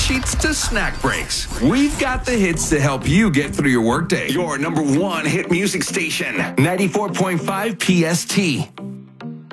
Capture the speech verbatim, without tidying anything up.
sheets to snack breaks. We've got the hits to help you get through your workday. Your number one hit music station, ninety-four point five P S T.